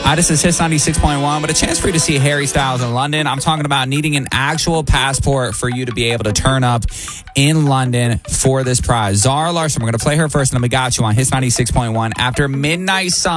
This is Hits 96.1, but a chance for you to see Harry Styles in London. I'm talking about needing an actual passport for you to be able to turn up in London for this prize. Zara Larsson, we're going to play her first, and then we got you on Hits 96.1 after Midnight Sun.